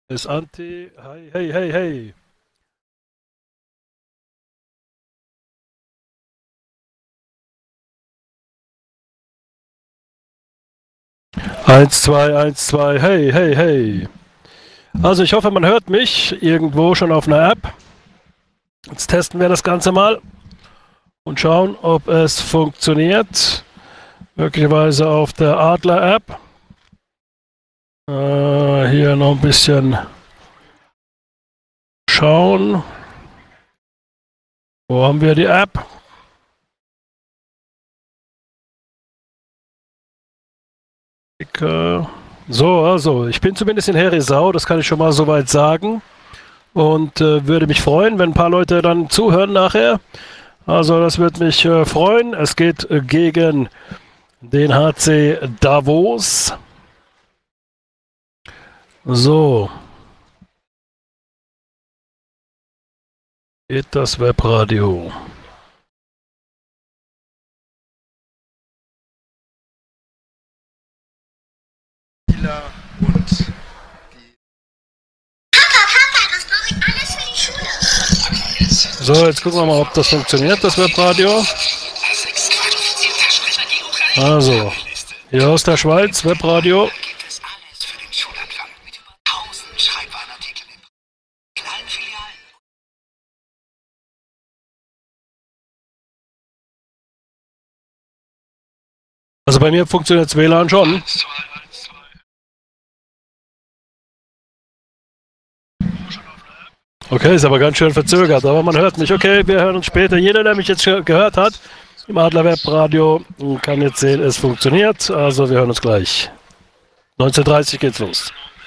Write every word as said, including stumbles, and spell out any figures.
Ist Anti. Hey, hey, hey, hey. Eins, zwei, eins, zwei, hey, hey, hey. Also ich hoffe, man hört mich irgendwo schon auf einer App. Jetzt testen wir das Ganze mal und schauen, ob es funktioniert. Möglicherweise auf der Adler-App. Äh, hier noch ein bisschen schauen. Wo haben wir die App? So, also, ich bin zumindest in Herisau, das kann ich schon mal soweit sagen. Und äh, würde mich freuen, wenn ein paar Leute dann zuhören nachher. Also, das würde mich äh, freuen. Es geht äh, gegen den H C Davos. So. Geht das Webradio. Und die Papa, Papa, was brauche ich alles für die Schule? So, jetzt gucken wir mal, ob das funktioniert, das Webradio. Also, hier aus der Schweiz, Webradio. Also bei mir funktioniert das W L A N schon. Okay, ist aber ganz schön verzögert, aber man hört mich. Okay, wir hören uns später. Jeder, der mich jetzt gehört hat, im Adler Webradio, kann jetzt sehen, es funktioniert. Also wir hören uns gleich. neunzehn Uhr dreißig geht's los.